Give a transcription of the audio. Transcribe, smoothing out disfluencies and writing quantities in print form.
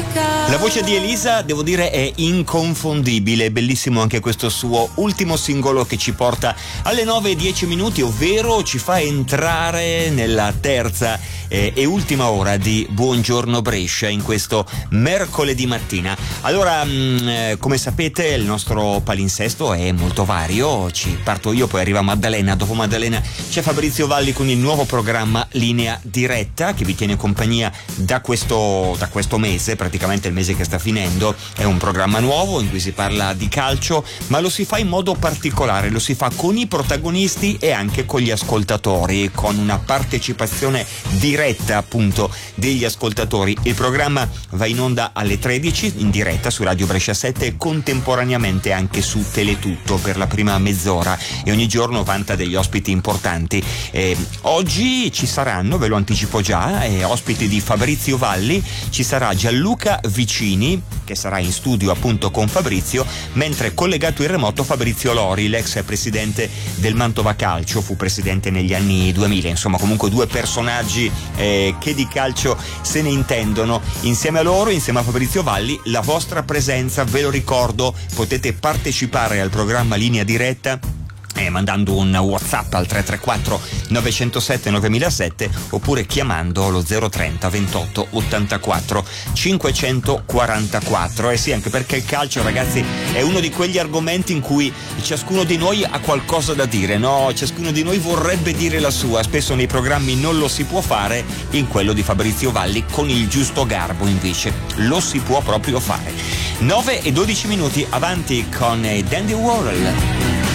La voce di Elisa, devo dire, è inconfondibile, bellissimo anche questo suo ultimo singolo che ci porta alle 9:10, ovvero ci fa entrare nella terza e ultima ora di Buongiorno Brescia in questo mercoledì mattina. Allora, come sapete, il nostro palinsesto è molto vario, ci parto io, poi arriva Maddalena, dopo Maddalena c'è Fabrizio Valli con il nuovo programma Linea Diretta che vi tiene compagnia da questo mese, praticamente il mese che sta finendo. È un programma nuovo in cui si parla di calcio, ma lo si fa in modo particolare, lo si fa con i protagonisti e anche con gli ascoltatori, con una partecipazione diretta appunto degli ascoltatori. Il programma va in onda alle 13 in diretta su Radio Brescia 7 e contemporaneamente anche su Teletutto per la prima mezz'ora, e ogni giorno vanta degli ospiti importanti. Oggi ci saranno, ve lo anticipo già, ospiti di Fabrizio Valli, ci sarà Gianluca Vicini che sarà in studio appunto con Fabrizio, mentre collegato in remoto Fabrizio Lori, l'ex presidente del Mantova Calcio, fu presidente negli anni 2000, insomma comunque due personaggi che di calcio se ne intendono. Insieme a loro, insieme a Fabrizio Valli, la vostra presenza, ve lo ricordo, potete partecipare al programma Linea Diretta mandando un WhatsApp al 334 907 9007 oppure chiamando lo 030 28 84 544. Sì, anche perché il calcio, ragazzi, è uno di quegli argomenti in cui ciascuno di noi ha qualcosa da dire, no? Ciascuno di noi vorrebbe dire la sua, spesso nei programmi non lo si può fare, in quello di Fabrizio Valli con il giusto garbo invece lo si può proprio fare. 9:12, avanti con Dandy Warhol.